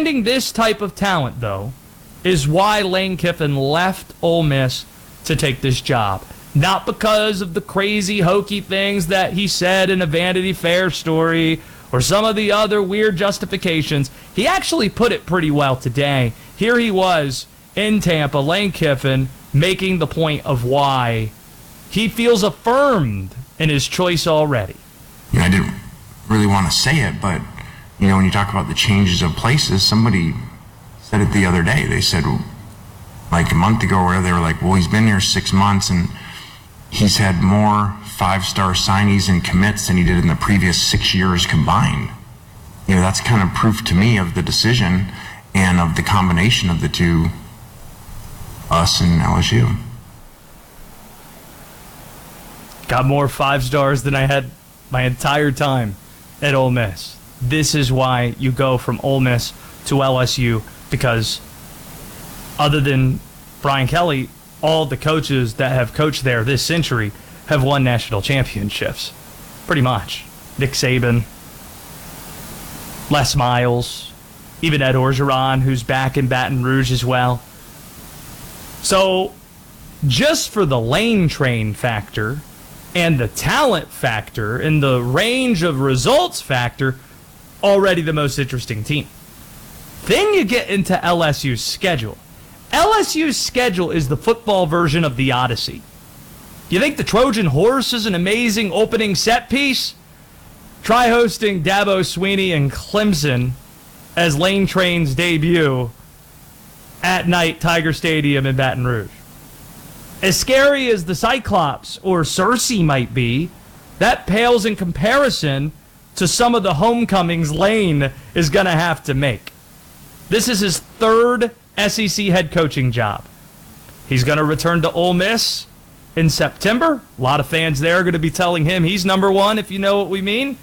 finding this type of talent, though, is why Lane Kiffin left Ole Miss to take this job. Not because of the crazy, hokey things that he said in a Vanity Fair story or some of the other weird justifications. He actually put it pretty well today. Here he was in Tampa, Lane Kiffin, making the point of why he feels affirmed in his choice already. I didn't really want to say it, but, when you talk about the changes of places, somebody said it the other day. They said, like a month ago or whatever, they were like, well, he's been here 6 months and he's had more 5-star signees and commits than he did in the previous 6 years combined. That's kind of proof to me of the decision and of the combination of the two, us and LSU. Got more 5 stars than I had my entire time at Ole Miss. This is why you go from Ole Miss to LSU, because other than Brian Kelly, all the coaches that have coached there this century have won national championships. Pretty much. Nick Saban, Les Miles, even Ed Orgeron, who's back in Baton Rouge as well. So, just for the lane train factor and the talent factor and the range of results factor, already the most interesting team. Then you get into LSU's schedule. LSU's schedule is the football version of the Odyssey. You think the Trojan Horse is an amazing opening set piece? Try hosting Dabo Swinney and Clemson as Lane Train's debut at night, Tiger Stadium in Baton Rouge. As scary as the Cyclops or Circe might be, that pales in comparison to some of the homecomings Lane is going to have to make. This is his third SEC head coaching job. He's going to return to Ole Miss in September. A lot of fans there are going to be telling him he's number one, if you know what we mean.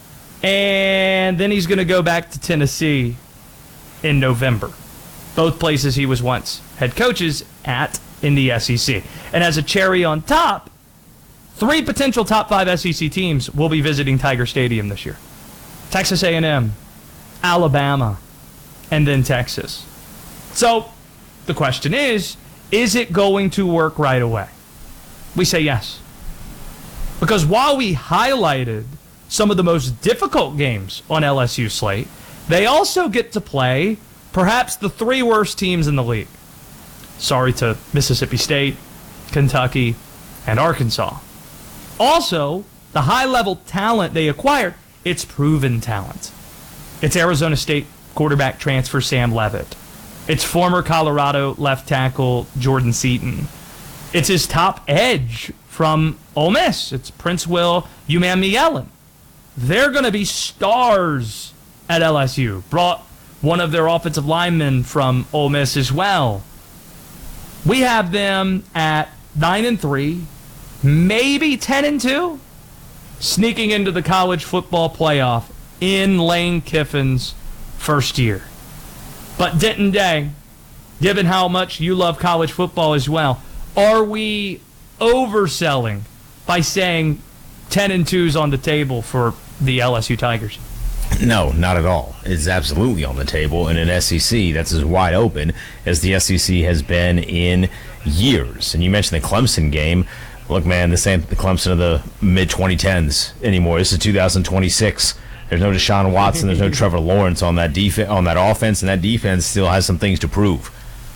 And then he's going to go back to Tennessee in November. Both places he was once head coaches at in the SEC. And as a cherry on top, 3 potential top 5 SEC teams will be visiting Tiger Stadium this year. Texas A&M, Alabama, and then Texas. So the question is it going to work right away? We say yes. Because while we highlighted some of the most difficult games on LSU's slate, they also get to play perhaps the 3 worst teams in the league. Sorry to Mississippi State, Kentucky, and Arkansas. Also, the high-level talent they acquired, it's proven talent. It's Arizona State quarterback transfer Sam Leavitt. It's former Colorado left tackle Jordan Seaton. It's his top edge from Ole Miss. It's Prince Will Umanmielen. They're going to be stars at LSU. Brought one of their offensive linemen from Ole Miss as well. We have them at 9-3, maybe 10-2, sneaking into the college football playoff in Lane Kiffin's first year. But Denton Day, given how much you love college football as well, are we overselling by saying 10-2's on the table for the LSU Tigers? No, not at all. It's absolutely on the table. And in SEC, that's as wide open as the SEC has been in years. And you mentioned the Clemson game. Look, man, this ain't the Clemson of the mid-2010s anymore. This is 2026. There's no Deshaun Watson. There's no Trevor Lawrence on that on that offense, and that defense still has some things to prove.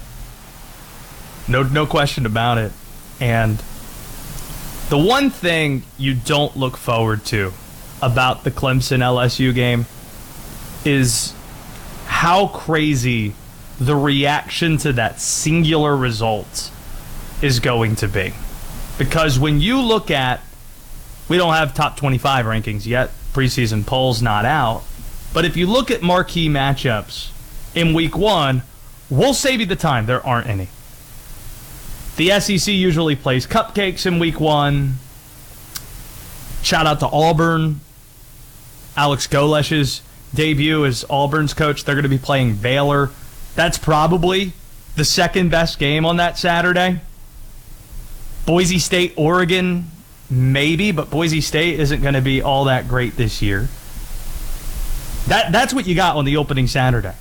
No question about it. And the one thing you don't look forward to about the Clemson LSU game is how crazy the reaction to that singular result is going to be. Because when you look at, we don't have top 25 rankings yet, preseason polls not out, but if you look at marquee matchups in week 1, we'll save you the time. There aren't any. The SEC usually plays cupcakes in week 1. Shout out to Auburn. Alex Golesh's debut as Auburn's coach. They're going to be playing Baylor. That's probably the second best game on that Saturday. Boise State, Oregon, maybe, but Boise State isn't going to be all that great this year. That's what you got on the opening Saturday.